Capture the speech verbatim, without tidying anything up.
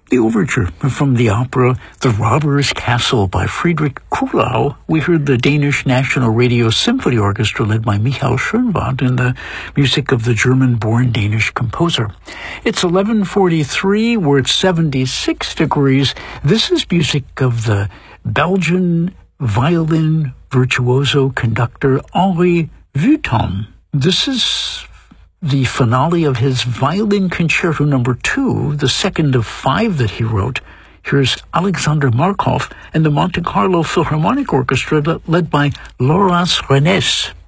The overture from the opera The Robber's Castle by Friedrich Kuhlau. We heard the Danish National Radio Symphony Orchestra led by Michael Schönwald and the music of the German-born Danish composer. It's eleven forty-three, we're at seventy-six degrees. This is music of the Belgian violin virtuoso conductor Henri Vuitton. This is the finale of his Violin Concerto number two, the second of five that he wrote. Here's Alexander Markov and the Monte Carlo Philharmonic Orchestra led by Laurence Renes.